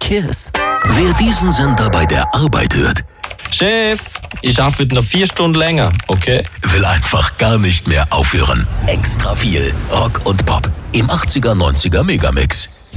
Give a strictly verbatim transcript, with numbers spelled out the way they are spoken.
Kiss. Wer diesen Sender bei der Arbeit hört, Chef, ich arbeite noch vier Stunden länger, okay? will einfach gar nicht mehr aufhören. Extra viel Rock und Pop im achtziger, neunziger Megamix.